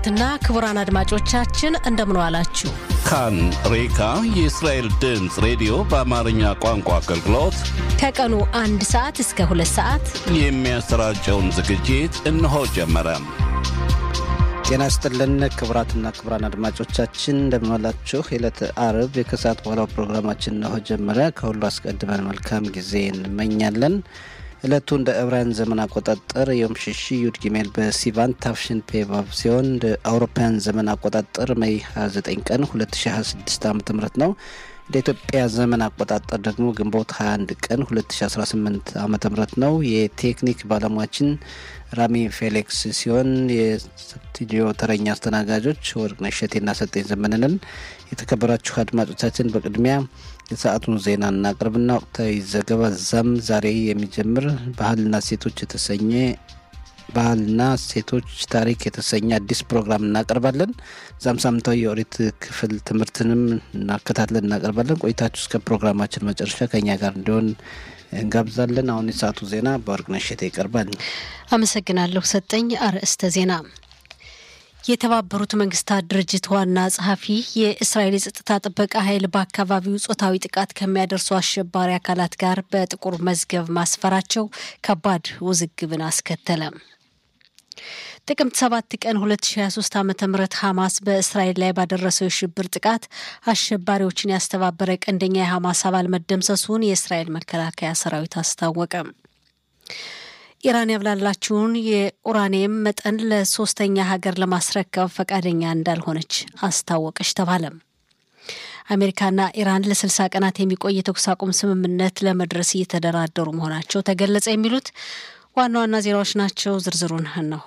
ክቡራትና ክቡራን አድማጮቻችን እንደምን ዋላችሁ። ካን ሬካ የእስራኤል ድምፅ ሬዲዮ በአማርኛ ቋንቋ አገልግሎት ከቀኑ 1 ሰዓት እስከ 2 ሰዓት የሚያሰራጨውን ዝግጅት እነሆ ጀመረ። ጤና ይስጥልን ክቡራትና ክቡራን አድማጮቻችን እንደምን ዋላችሁ። የዕለተ ዓርብ የከሰዓት በኋላ ፕሮግራማችን እነሆ ጀመረ። ከሁሉ አስቀድመን መልካም ጊዜ እንመኛለን። ዕለቱ እንደ ዕብራውያን ዘመን አቆጣጠር ዮም ሽሺ ዩድ ጊሜል በሲቫን ታፍሽን ፔቫቭ ሲሆን እንደ አውሮፓውያን ዘመን አቆጣጠር ሜይ 29 ቀን 2026 ዓ.ም ነው። እንደ ኢትዮጵያ ዘመን አቆጣጠር ደግሞ ግንቦት 21 ቀን 2018 ዓ.ም ነው። የቴክኒክ ባለሙያችን ራሚ ፌሌክስ ሲሆን የስቱዲዮ ተረኛ አስተናጋጆች ወርቅነሽ እሸቴና ሰጠኝ ዘመነንን። የተከበራችሁ አድማጮቻችን በቅድሚያ የሰዓቱን ዜና እናቀርብና ወቅታዊ ዘገባ ዛሬ የሚጀምር ባህልና ሴቶች ታሪክ የተሰኘ አዲስ ፕሮግራም እናቀርባለን። ዛም ሳምንታዊ የኦሪት ክፍል ትምህርትንም እናቀርባለን። ቆይታችሁ እስከ ፕሮግራማችን መጨረሻ ከኛ ጋር እንዲሆን እንጋብዛለን። አሁን የሰዓቱ ዜና በወርቅነሽ እሸቴ ይቀርባል። አመሰግናለሁ ሰጠኝ። አርዕስተ ዜና። የተባበሩት መንግስታት ድርጅት ዋና ጸሐፊ የእስራኤል የጸጥታ ጥበቃ ኃይል በአካባቢው ጾታዊ ጥቃት ከሚያደርሱ አሸባሪ አካላት ጋር በጥቁር መዝገብ ማስፈራቸው ከባድ ውዝግብን አስከተለ። ጥቅምት 7 ቀን 2023 ዓ.ም ሐማስ በእስራኤል ላይ ባደረሰው የሽብር ጥቃት አሸባሪዎችን ያስተባበረ ቀንደኛ የሐማስ አባል መደምሰሱን የእስራኤል መከላከያ ሰራዊት አስታወቀ። ኢራን ያብላላችውን የኡራኒየም መጠን ለሶስተኛ ሀገር ለማስረከብ ፈቃደኛ እንዳልሆነች አስታወቀች ተባለ። አሜሪካና ኢራን ለ60 ቀናት የሚቆይ የተኩስ አቁም ስምምነት ለመድረስ እየተደራደሩ መሆናቸው ተገለጸ። የሚሉት ዋና ዋና ዜናዎች ናቸው። ዝርዝሩን እነሆ።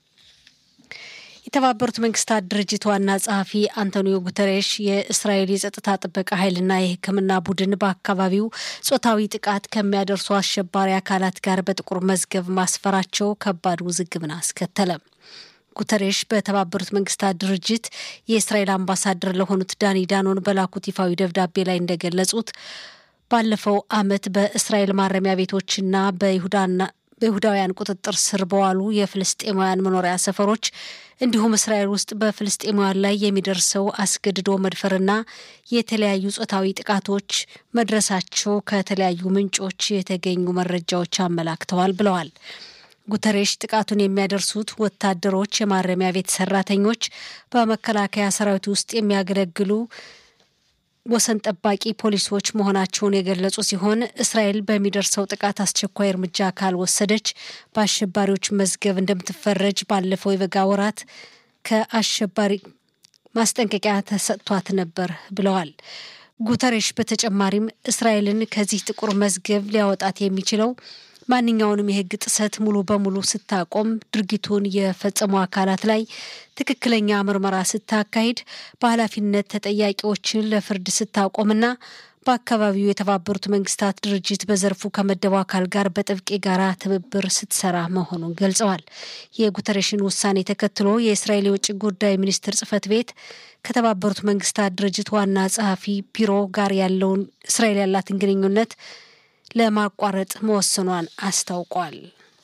የተባበሩት መንግስታት ድርጅት ዋና ጸሐፊ አንቶኒዮ ጉተሬሽ የእስራኤል የጸጥታ ጥበቃ ኃይልና የሕክምና ቡድን በአካባቢው ጾታዊ ጥቃት ከሚያደርሱ አሸባሪ አካላት ጋር በጥቁር መዝገብ ማስፈራቸው ከባድ ውዝግብን አስከተለ። ጉተሬሽ በተባበሩት መንግስታት ድርጅት የእስራኤል አምባሳደር ለሆኑት ዳኒ ዳኖን በላኩት ይፋዊ ደብዳቤ ላይ እንደገለጹት ባለፈው ዓመት በእስራኤል ማረሚያ ቤቶችና በይሁዳውያን ቁጥጥር ስር በዋሉ የፍልስጤማውያን መኖሪያ ሰፈሮች እንዲሁም እስራኤል ውስጥ በፍልስጤማውያን ላይ የሚደርሰው አስገድዶ መድፈርና የተለያዩ ጾታዊ ጥቃቶች መድረሳቸው ከተለያዩ ምንጮች የተገኙ መረጃዎች አመላክተዋል ብለዋል። ጉተሬሽ ጥቃቱን የሚያደርሱት ወታደሮች፣ የማረሚያ ቤት ሰራተኞች፣ በመከላከያ ሰራዊት ውስጥ የሚያገለግሉ ወሰን ጠባቂ ፖሊሶች መሆናቸውን የገለጹ ሲሆን እስራኤል በሚደርሰው ጥቃት አስቸኳይ እርምጃ ካልወሰደች በአሸባሪዎች መዝገብ እንደምትፈረጅ ባለፈው የበጋ ወራት ከአሸባሪ ማስጠንቀቂያ ተሰጥቷት ነበር ብለዋል። ጉተሬሽ በተጨማሪም እስራኤልን ከዚህ ጥቁር መዝገብ ሊያወጣት የሚችለው ማንኛውንም የሕግ ጥሰት ሙሉ በሙሉ ስታቆም፣ ድርጊቱን የፈጸሙ አካላት ላይ ትክክለኛ ምርመራ ስታካሂድ፣ በኃላፊነት ተጠያቂዎችን ለፍርድ ስታቆምና በአካባቢው የተባበሩት መንግስታት ድርጅት በዘርፉ ከመደበው አካል ጋር በጥብቅ የጋራ ትብብር ስትሰራ መሆኑን ገልጸዋል። የጉተሬሽን ውሳኔ ተከትሎ የእስራኤል የውጭ ጉዳይ ሚኒስትር ጽህፈት ቤት ከተባበሩት መንግስታት ድርጅት ዋና ጸሐፊ ቢሮ ጋር ያለውን እስራኤል ያላትን ግንኙነት ለማቋረጥ መወሰኗን አስታውቋል።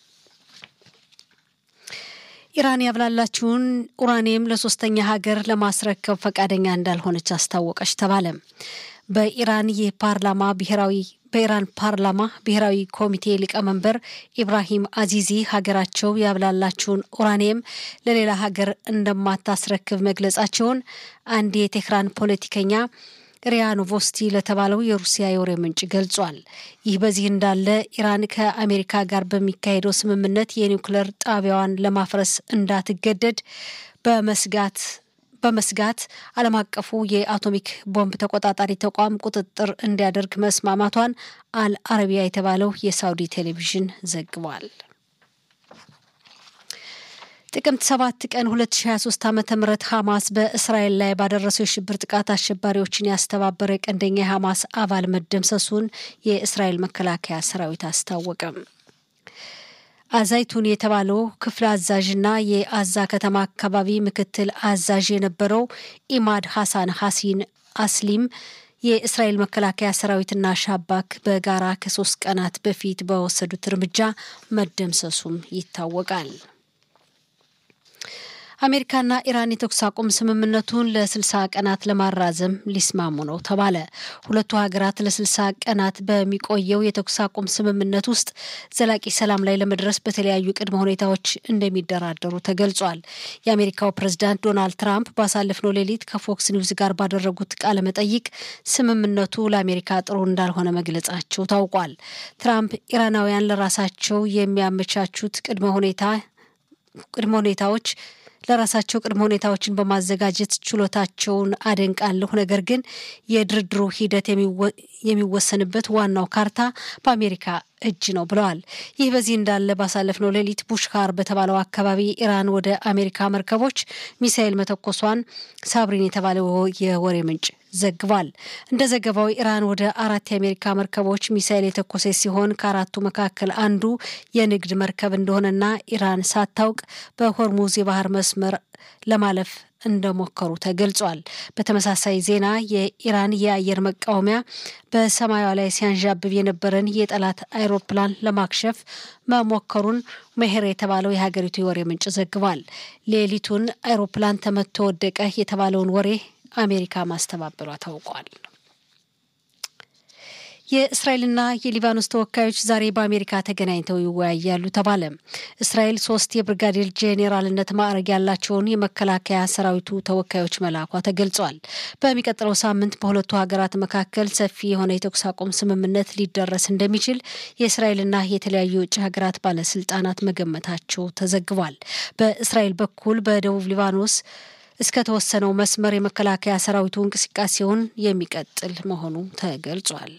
ኢራን ያብላላችውን ኡራኒየም ለሶስተኛ ሀገር ለማስረከብ ፈቃደኛ እንዳልሆነች አስታወቀች ተባለ። በኢራን ፓርላማ ብሔራዊ ኮሚቴ ሊቀመንበር ኢብራሂም አዚዚ ሀገራቸው ያብላላችውን ኡራኒየም ለሌላ ሀገር እንደማታስረክብ መግለጻቸውን አንድ የቴህራን ፖለቲከኛ ሪያኖቮስቲ ለተባለው የሩሲያ የወሬ ምንጭ ገልጿል። ይህ በዚህ እንዳለ ኢራን ከአሜሪካ ጋር በሚካሄደው ስምምነት የኒውክሌር ጣቢያዋን ለማፍረስ እንዳትገደድ በመስጋት ዓለም አቀፉ የአቶሚክ ቦምብ ተቆጣጣሪ ተቋም ቁጥጥር እንዲያደርግ መስማማቷን አልአረቢያ የተባለው የሳውዲ ቴሌቪዥን ዘግቧል። ጥቅምት 7 ቀን 2023 ዓ.ም ሐማስ በእስራኤል ላይ ባደረሰው የሽብር ጥቃት አሸባሪዎችን ያስተባበረ ቀንደኛ የሐማስ አባል መደምሰሱን የእስራኤል መከላከያ ሰራዊት አስታወቀ። አዛይቱን የተባለው ክፍለ አዛዥና የአዛ ከተማ አካባቢ ምክትል አዛዥ የነበረው ኢማድ ሐሳን ሐሲን አስሊም የእስራኤል መከላከያ ሰራዊትና ሻባክ በጋራ ከ3 ቀናት በፊት በወሰዱት እርምጃ መደምሰሱም ይታወቃል። አሜሪካና ኢራን የተኩስ አቁም ስምምነቱን ለ60 ቀናት ለማራዘም ሊስማሙ ነው ተባለ። ሁለቱ ሀገራት ለ60 ቀናት በሚቆየው የተኩስ አቁም ስምምነት ውስጥ ዘላቂ ሰላም ላይ ለመድረስ በተለያዩ ቅድመ ሁኔታዎች እንደሚደራደሩ ተገልጿል። የአሜሪካው ፕሬዝዳንት ዶናልድ ትራምፕ ባሳለፍነው ሌሊት ከፎክስ ኒውስ ጋር ባደረጉት ቃለ መጠይቅ ስምምነቱ ለአሜሪካ ጥሩ እንዳልሆነ መግለጻቸው ታውቋል። ትራምፕ ኢራናውያን ለራሳቸው የሚያመቻቹት ቅድመ ሁኔታዎችን በማዘጋጀት ችሎታቸውን አደንቃለሁ፣ ነገር ግን የድርድሩ ሂደት የሚወሰንበት ዋናው ካርታ በአሜሪካ እጅ ነው ብለዋል። ይህ በዚህ እንዳለ ባሳለፍነው ሌሊት ቡሽካር በተባለው አካባቢ ኢራን ወደ አሜሪካ መርከቦች ሚሳኤል መተኮሷን ሳብሪን የተባለው የወሬ ምንጭ ዘግቧል። እንደ ዘገባው ኢራን ወደ 4 የአሜሪካ መርከቦች ሚሳኤል የተኮሰች ሲሆን ከአራቱ መካከል አንዱ የንግድ መርከብ እንደሆነና ኢራን ሳታውቅ በሆርሙዝ የባህር መስመር ለማለፍ እንደሞከሩ ተገልጿል። በተመሳሳይ ዜና የኢራን የአየር መቃወሚያ በሰማያዊ ላይ ሲያንዣብብ የነበረን የጠላት አይሮፕላን ለማክሸፍ መሞከሩን መሄር የተባለው የሀገሪቱ የወሬ ምንጭ ዘግቧል። ሌሊቱን አይሮፕላን ተመቶ ወደቀ የተባለውን ወሬ አሜሪካ ማስተባበሏ ታውቋል። የእስራኤልና የሊባኖስ ተወካዮች ዛሬ በአሜሪካ ተገናኝተው ይወያያሉ ተባለ። እስራኤል 3 የብርጋዴር ጄኔራልነት ማዕረግ ያላቸውን የመከላከያ ሰራዊቱ ተወካዮች መላኳ ተገልጿል። በሚቀጥለው ሳምንት በሁለቱ ሀገራት መካከል ሰፊ የሆነ የተኩስ አቁም ስምምነት ሊደረስ እንደሚችል የእስራኤልና የተለያዩ የውጭ ሀገራት ባለስልጣናት መገመታቸው ተዘግቧል። በእስራኤል በኩል በደቡብ ሊባኖስ እስከ ተወሰነው መስመር የመከላከያ ሰራዊቱ እንቅስቃሴውን የሚቀጥል መሆኑ ተገልጿል።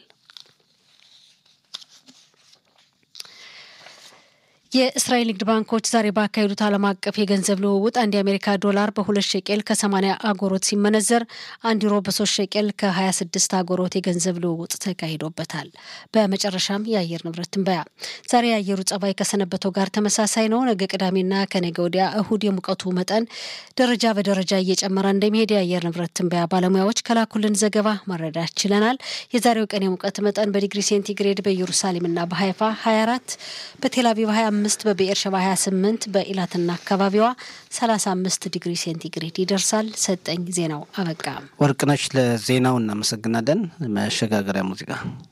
የእስራኤል ንግድ ባንኮች ዛሬ ባካሄዱት ዓለም አቀፍ የገንዘብ ልውውጥ አንድ የአሜሪካ ዶላር በ2 ሸቄል ከ80 አጎሮት ሲመነዘር 1 ዩሮ በ3 ሸቄል ከ26 አጎሮት የገንዘብ ልውውጥ ተካሂዶበታል። በመጨረሻም የአየር ንብረት ትንበያ። ዛሬ የአየሩ ጸባይ ከሰነበተው ጋር ተመሳሳይ ነው። ነገ ቅዳሜና ከነገ ወዲያ እሁድ የሙቀቱ መጠን ደረጃ በደረጃ እየጨመረ እንደሚሄድ የአየር ንብረት ትንበያ ባለሙያዎች ከላኩልን ዘገባ መረዳት ችለናል። የዛሬው ቀን የሙቀት መጠን በዲግሪ ሴንቲግሬድ በኢየሩሳሌምና በሃይፋ 24፣ በቴል አቪቭ 25፣ በቤርሸባ 28፣ በኢላትና አካባቢዋ 35 ዲግሪ ሴንቲግሬድ ይደርሳል። ሰጠኝ ዜናው አበቃ። ወርቅነሽ ለዜናው እናመሰግናለን። መሸጋገሪያ ሙዚቃ